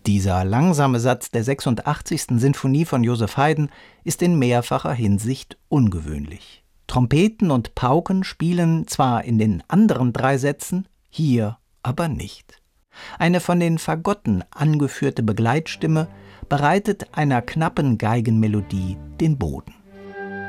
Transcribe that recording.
Dieser langsame Satz der 86. Sinfonie von Joseph Haydn ist in mehrfacher Hinsicht ungewöhnlich. Trompeten und Pauken spielen zwar in den anderen 3 Sätzen, hier aber nicht. Eine von den Fagotten angeführte Begleitstimme bereitet einer knappen Geigenmelodie den Boden.